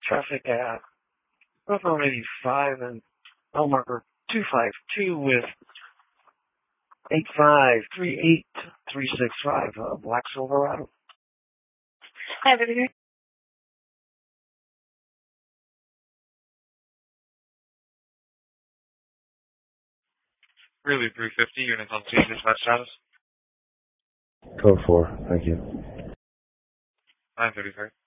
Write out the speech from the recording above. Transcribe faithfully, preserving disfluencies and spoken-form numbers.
traffic at Brooklyn eighty-five and mile marker two five two with eight five three eight three six five, uh, Black Silverado. Hi, everybody. Really, three fifty, units on scene, dispatch status. Code four, thank you. nine thirty-three.